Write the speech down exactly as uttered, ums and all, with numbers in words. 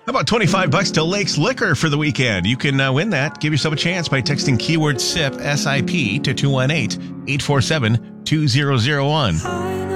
How about twenty-five bucks to Lakes Liquor for the weekend? You can uh, win that. Give yourself a chance by texting keyword SIP, S I P, to two one eight, eight four seven, two zero zero one.